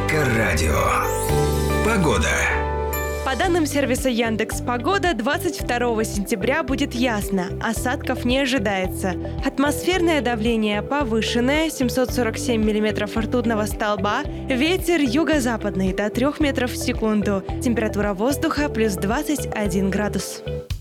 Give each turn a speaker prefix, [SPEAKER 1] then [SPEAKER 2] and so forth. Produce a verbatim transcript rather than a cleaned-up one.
[SPEAKER 1] Эльдоррадио. Погода.
[SPEAKER 2] По данным сервиса Яндекс.Погода, двадцать второго сентября будет ясно, осадков не ожидается. Атмосферное давление повышенное, семьсот сорок семь миллиметров ртутного столба, ветер юго-западный до трёх метров в секунду, температура воздуха плюс двадцать один градус.